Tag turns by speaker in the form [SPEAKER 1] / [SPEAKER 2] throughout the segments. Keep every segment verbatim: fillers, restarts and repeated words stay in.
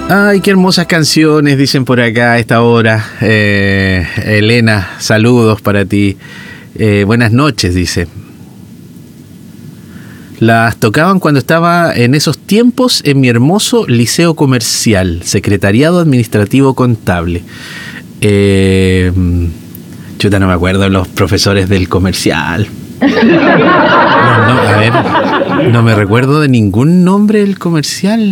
[SPEAKER 1] Ay, qué hermosas canciones, dicen por acá a esta hora. Eh, Elena, saludos para ti. Eh, buenas noches, dice. Las tocaban cuando estaba en esos tiempos en mi hermoso liceo comercial, secretariado administrativo contable. Eh, chuta, no me acuerdo de los profesores del comercial. No, no, a ver, no me recuerdo de ningún nombre del comercial.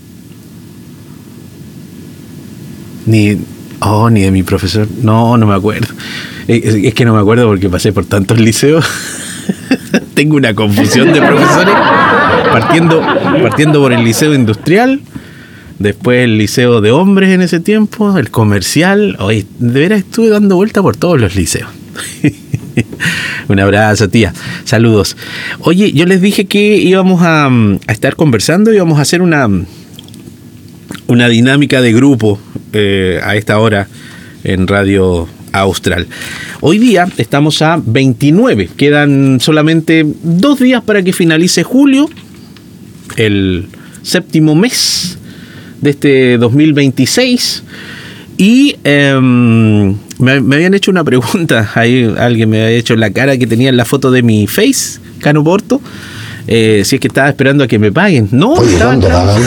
[SPEAKER 1] Ni, oh, ni de mi profesor. No, no me acuerdo. Es, es que no me acuerdo porque pasé por tantos liceos. Tengo una confusión de profesores. Partiendo, partiendo por el liceo industrial, después el liceo de hombres en ese tiempo, el comercial. Oye, de veras estuve dando vuelta por todos los liceos. Un abrazo, tía. Saludos. Oye, yo les dije que íbamos a, a estar conversando, íbamos a hacer una, una dinámica de grupo eh, a esta hora en Radio Austral. Hoy día estamos a veintinueve, quedan solamente dos días para que finalice julio, el séptimo mes de este dos mil veintiséis, y eh, me, me habían hecho una pregunta, ahí alguien me había hecho la cara que tenía en la foto de mi Face, Cano Porto, eh, si es que estaba esperando a que me paguen. No,
[SPEAKER 2] Oye,
[SPEAKER 1] estaba
[SPEAKER 2] ¿cuándo pagan?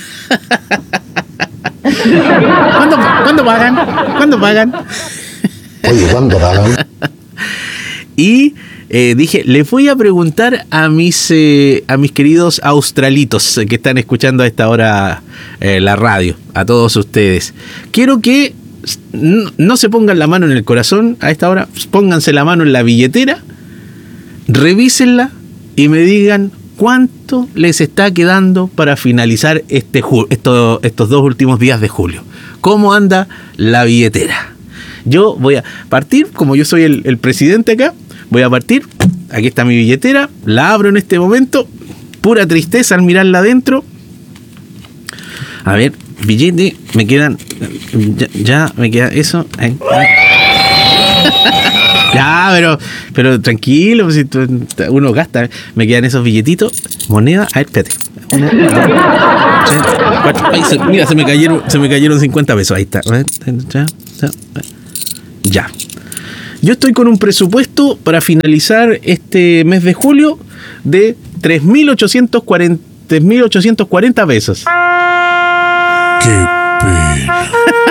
[SPEAKER 1] ¿Cuándo, ¿Cuándo pagan? ¿Cuándo pagan?
[SPEAKER 2] Oye, ¿cuándo pagan?
[SPEAKER 1] Y eh, dije, les voy a preguntar a mis eh, a mis queridos australitos que están escuchando a esta hora eh, la radio, a todos ustedes. Quiero que no, no se pongan la mano en el corazón a esta hora, pónganse la mano en la billetera, revísenla y me digan cuánto les está quedando para finalizar este ju- esto, estos dos últimos días de julio. ¿Cómo anda la billetera? Yo voy a partir, como yo soy el, el presidente acá, voy a partir, aquí está mi billetera, la abro en este momento, pura tristeza al mirarla adentro. A ver, billete, me quedan, ya, ya me queda eso. Ay, ay. Ya, pero, pero tranquilo, si uno gasta, me quedan esos billetitos, moneda, a ver, espérate. Una, dos, tres, cuatro. Ay, se, mira, se me cayeron, se me cayeron cincuenta pesos, ahí está. Ya, ya. Ya. Yo estoy con un presupuesto para finalizar este mes de julio de tres mil ochocientos cuarenta pesos.
[SPEAKER 3] ¡Qué pena!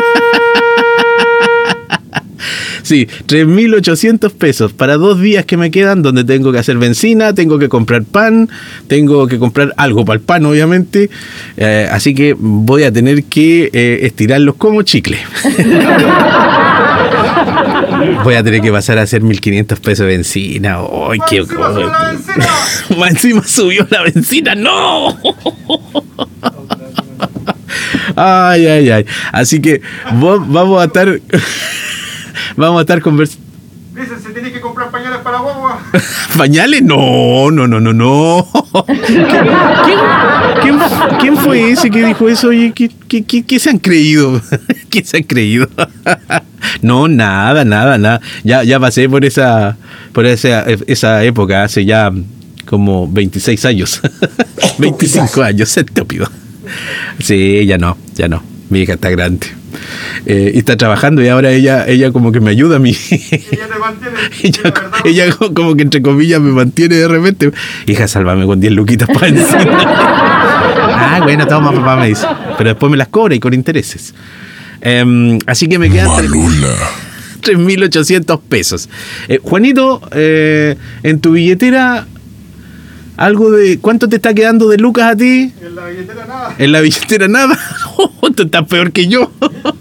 [SPEAKER 1] Sí, tres mil ochocientos pesos para dos días que me quedan, donde tengo que hacer benzina, tengo que comprar pan, tengo que comprar algo para el pan, obviamente. Eh, así que voy a tener que eh, estirarlos como chicle. Voy a tener que pasar a hacer mil quinientos pesos de benzina. ¡Ay, qué
[SPEAKER 4] encima subió la benzina!
[SPEAKER 1] Más encima subió la benzina. ¡No! Ay, ay, ay. Así que vos, vamos a estar... Vamos a estar conversando.
[SPEAKER 4] Dicen, se tiene que comprar pañales para guagua.
[SPEAKER 1] ¿Pañales? No, no, no, no, no. ¿Quién, quién, quién fue ese que dijo eso? Oye, ¿qué, qué, qué, qué se han creído? ¿Qué se han creído? No, nada, nada, nada. Ya, ya pasé por esa, por esa, esa época, hace ya como veintiséis años. veinticinco años, estúpido. Sí, ya no, ya no. Mi hija está grande. Eh, y está trabajando y ahora ella ella como que me ayuda a mí.
[SPEAKER 4] Ella te mantiene.
[SPEAKER 1] ella,
[SPEAKER 4] la verdad,
[SPEAKER 1] ella como que entre comillas me mantiene de repente. Hija, sálvame con diez luquitas para encima. Ah, bueno, toma, papá, me dice. Pero después me las cobra y con intereses. Eh, así que me quedan tres mil ochocientos pesos. Eh, Juanito, eh, en tu billetera, algo de... ¿Cuánto te está quedando de lucas a ti?
[SPEAKER 4] En la billetera nada.
[SPEAKER 1] En la billetera nada. Tú estás peor que yo.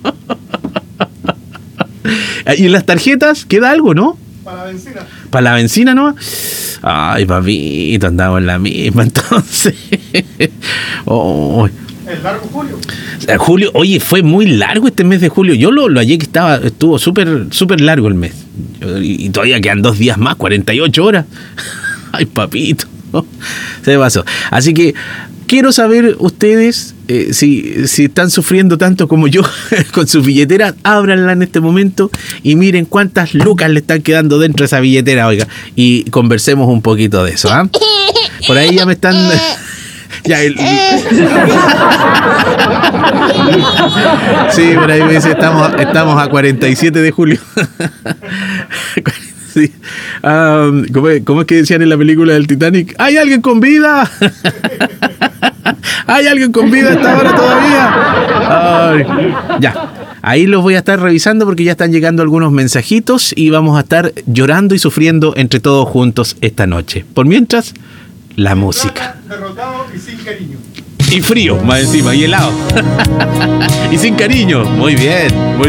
[SPEAKER 1] ¿Y en las tarjetas queda algo, no?
[SPEAKER 4] Para la benzina.
[SPEAKER 1] ¿Para la benzina, no? Ay, papito, andamos en la misma entonces. Oh,
[SPEAKER 4] El largo julio.
[SPEAKER 1] julio, oye, fue muy largo este mes de julio. Yo lo, lo hallé que estaba, estuvo súper súper largo el mes. Y, y todavía quedan dos días más, cuarenta y ocho horas. Ay, papito. Se me pasó. Así que quiero saber ustedes eh, si, si están sufriendo tanto como yo con sus billeteras. Ábranla en este momento y miren cuántas lucas le están quedando dentro de esa billetera, oiga, y conversemos un poquito de eso, ¿ah? ¿eh? Por ahí ya me están... Ya, el, Sí, por ahí me dice, estamos, estamos a cuarenta y siete de julio. Sí. Um, ¿cómo, es, ¿Cómo es que decían en la película del Titanic? ¡Hay alguien con vida! ¿Hay alguien con vida hasta ahora todavía? Ay, ya. Ahí los voy a estar revisando porque ya están llegando algunos mensajitos y vamos a estar llorando y sufriendo entre todos juntos esta noche. Por mientras, la música.
[SPEAKER 4] Derrotado y sin cariño.
[SPEAKER 1] Y frío, más encima, y helado. Y sin cariño. Muy bien, muy